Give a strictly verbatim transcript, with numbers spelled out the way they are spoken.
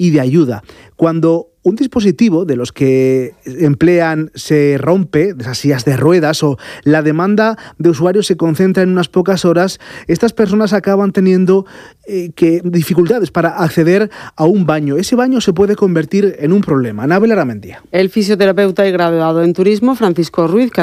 y de ayuda. Cuando un dispositivo de los que emplean se rompe, de esas sillas de ruedas, o la demanda de usuarios se concentra en unas pocas horas, estas personas acaban teniendo eh, que, dificultades para acceder a un baño. Ese baño se puede convertir en un problema. Anabel Aramendia. El fisioterapeuta y graduado en turismo, Francisco Ruiz,